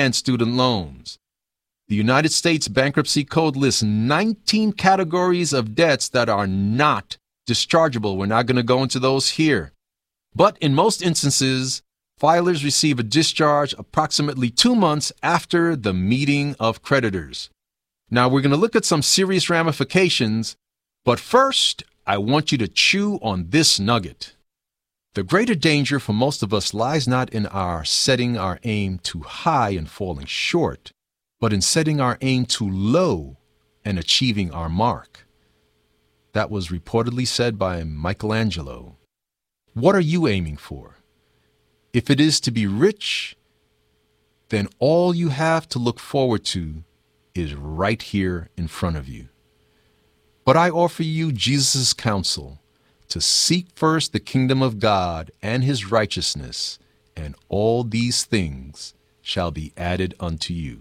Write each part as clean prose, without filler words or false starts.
and student loans. The United States Bankruptcy Code lists 19 categories of debts that are not dischargeable. We're not going to go into those here. But in most instances, filers receive a discharge approximately 2 months after the meeting of creditors. Now, we're going to look at some serious ramifications, but first, I want you to chew on this nugget. The greater danger for most of us lies not in our setting our aim too high and falling short, but in setting our aim too low and achieving our mark. That was reportedly said by Michelangelo. What are you aiming for? If it is to be rich, then all you have to look forward to is right here in front of you. But I offer you Jesus' counsel to seek first the kingdom of God and his righteousness, and all these things shall be added unto you.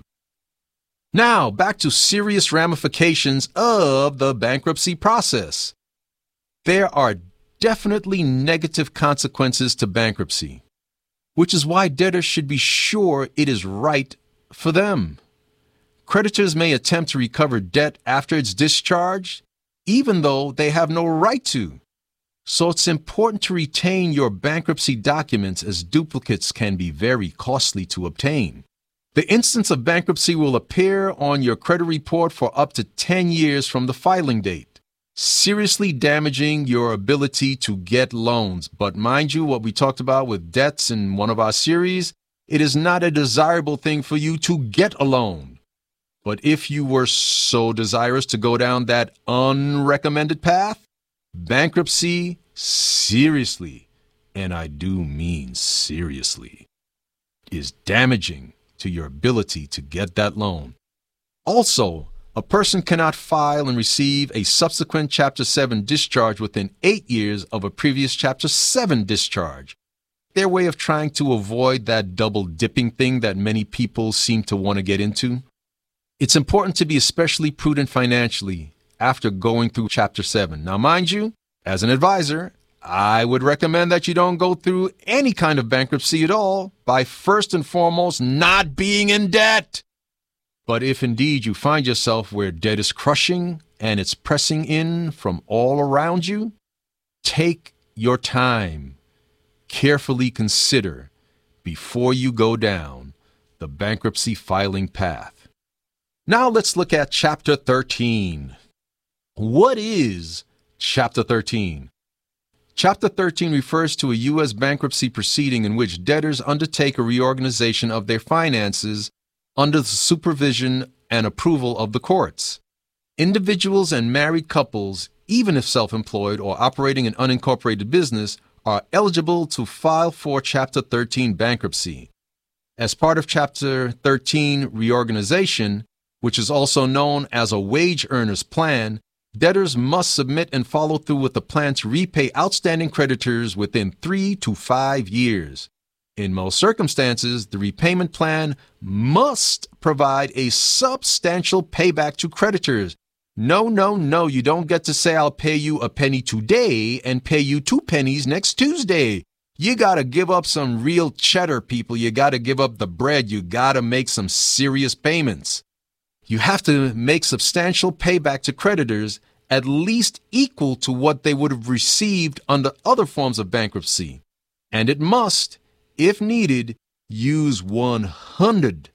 Now, back to serious ramifications of the bankruptcy process. There are definitely negative consequences to bankruptcy, which is why debtors should be sure it is right for them. Creditors may attempt to recover debt after it's discharged, even though they have no right to. So it's important to retain your bankruptcy documents, as duplicates can be very costly to obtain. The instance of bankruptcy will appear on your credit report for up to 10 years from the filing date, seriously damaging your ability to get loans. But mind you, what we talked about with debts in one of our series, it is not a desirable thing for you to get a loan. But if you were so desirous to go down that unrecommended path, bankruptcy seriously, and I do mean seriously, is damaging to your ability to get that loan. Also, a person cannot file and receive a subsequent Chapter 7 discharge within 8 years of a previous Chapter 7 discharge. Their way of trying to avoid that double dipping thing that many people seem to want to get into. It's important to be especially prudent financially after going through Chapter 7. Now, mind you, as an advisor, I would recommend that you don't go through any kind of bankruptcy at all by first and foremost not being in debt. But if indeed you find yourself where debt is crushing and it's pressing in from all around you, take your time, carefully consider before you go down the bankruptcy filing path. Now let's look at Chapter 13. What is Chapter 13? Chapter 13 refers to a U.S. bankruptcy proceeding in which debtors undertake a reorganization of their finances under the supervision and approval of the courts. Individuals and married couples, even if self-employed or operating an unincorporated business, are eligible to file for Chapter 13 bankruptcy. As part of Chapter 13 reorganization, which is also known as a wage earner's plan, debtors must submit and follow through with the plan to repay outstanding creditors within 3 to 5 years. In most circumstances, the repayment plan must provide a substantial payback to creditors. No, you don't get to say I'll pay you a penny today and pay you 2 pennies next Tuesday. You got to give up some real cheddar, people. You got to give up the bread. You got to make some serious payments. You have to make substantial payback to creditors, at least equal to what they would have received under other forms of bankruptcy. And it must, if needed, use 100%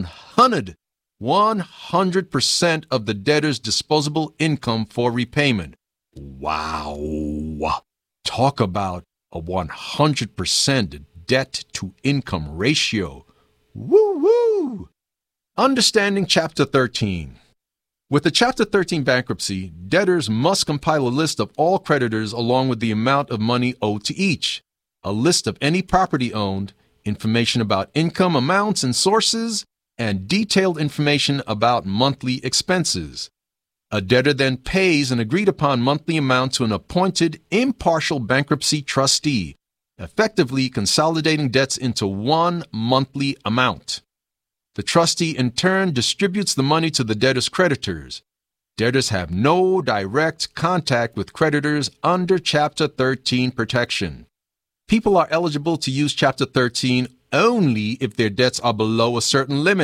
of the debtor's disposable income for repayment. Wow! Talk about a 100% debt-to-income ratio. Woo-woo! Understanding Chapter 13. With the Chapter 13 bankruptcy, debtors must compile a list of all creditors along with the amount of money owed to each, a list of any property owned, information about income amounts and sources, and detailed information about monthly expenses. A debtor then pays an agreed-upon monthly amount to an appointed impartial bankruptcy trustee, effectively consolidating debts into one monthly amount. The trustee in turn distributes the money to the debtor's creditors. Debtors have no direct contact with creditors under Chapter 13 protection. People are eligible to use Chapter 13 only if their debts are below a certain limit.